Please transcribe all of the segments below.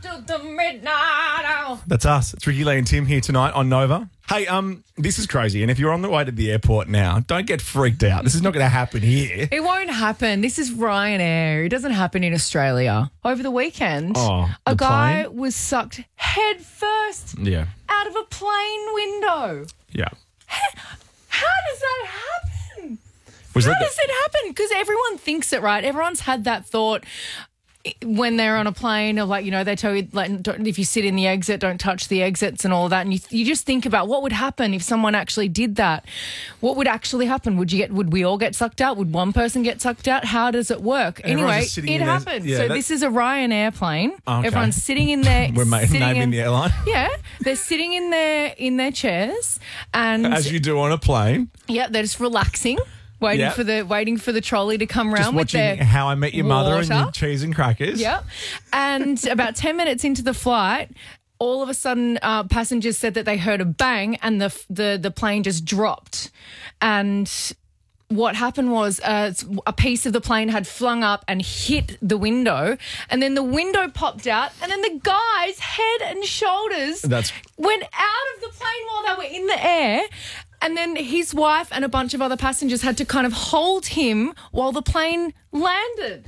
to the midnight hour. That's us. It's Ricky Lee and Tim here tonight on Nova. Hey, this is crazy. And if you're on the way to the airport now, don't get freaked out. This is not going to happen here. It won't happen. This is Ryanair. It doesn't happen in Australia. Over the weekend, a guy was sucked head first out of a plane window. Yeah. How does that happen? How does it happen? Because everyone thinks it, right? Everyone's had that thought when they're on a plane of they tell you if you sit in the exit, don't touch the exits and all that. And you just think about what would happen if someone actually did that. What would actually happen? Would we all get sucked out? Would one person get sucked out? How does it work? Anyway, it happened. Yeah, this is a Ryanair plane. Okay. Everyone's sitting in there. We're naming the airline. Yeah, they're sitting in their chairs, and as you do on a plane. Yeah, they're just relaxing. Waiting for the trolley to come around. Just watching with their How I Met Your Mother water. and your cheese and crackers. Yep. And about 10 minutes into the flight, all of a sudden, passengers said that they heard a bang and the plane just dropped. And what happened was a piece of the plane had flung up and hit the window, and then the window popped out, and then the guy's head and shoulders went out of the plane while they were in the air. And then his wife and a bunch of other passengers had to kind of hold him while the plane landed.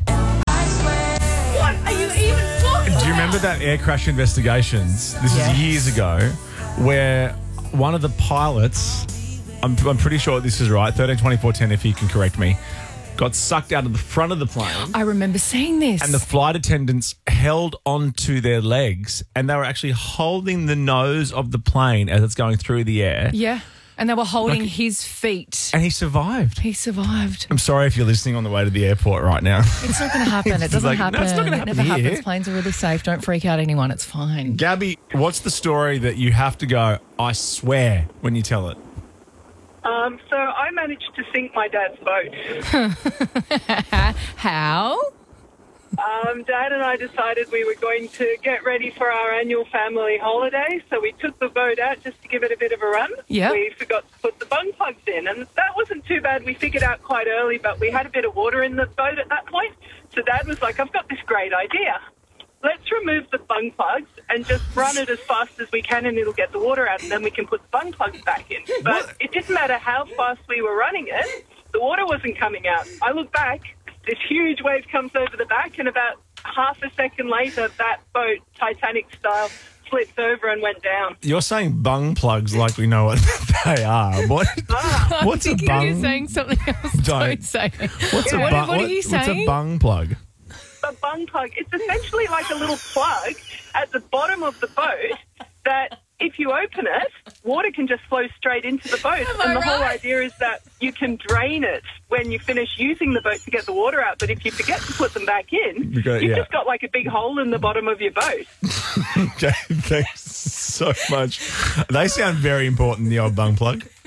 What are you even talking about? Do you remember that Air Crash Investigations? This is years ago, where one of the pilots, I'm pretty sure this is right, 13-24-10 if you can correct me, got sucked out of the front of the plane. I remember seeing this. And the flight attendants held onto their legs, and they were actually holding the nose of the plane as it's going through the air. Yeah. And they were holding his feet. And he survived. He survived. I'm sorry if you're listening on the way to the airport right now. It's not going to happen. It doesn't happen. No, it's not going to happen. It never happens. Planes are really safe. Don't freak out anyone. It's fine. Gabby, what's the story that you have to go, I swear, when you tell it? So I managed to sink my dad's boat. How? Dad and I decided we were going to get ready for our annual family holiday, so we took the boat out just to give it a bit of a run. Yep. We forgot to put the bung plugs in, and that wasn't too bad. We figured out quite early, but we had a bit of water in the boat at that point. So Dad was like, I've got this great idea. Let's remove the bung plugs and just run it as fast as we can, and it'll get the water out, and then we can put the bung plugs back in. But it didn't matter how fast we were running it, the water wasn't coming out. I look back, this huge wave comes over the back, and about half a second later, that boat, Titanic style, flipped over and went down. You're saying bung plugs like we know what they are. What's a bung? You're saying something else. Don't say it. What are you saying? What's a bung plug? A bung plug. It's essentially like a little plug at the bottom of the boat that if you open it, water can just flow straight into the boat. And the whole idea is that you can drain it when you finish using the boat to get the water out. But if you forget to put them back in, you've just got like a big hole in the bottom of your boat. Okay, thanks so much. They sound very important, the old bung plug.